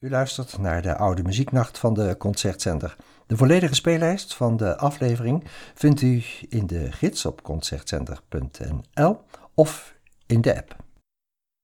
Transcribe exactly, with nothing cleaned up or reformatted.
U luistert naar de Oude Muzieknacht van de Concertcenter. De volledige speellijst van de aflevering vindt u in de gids op concertcenter punt n l of in de app.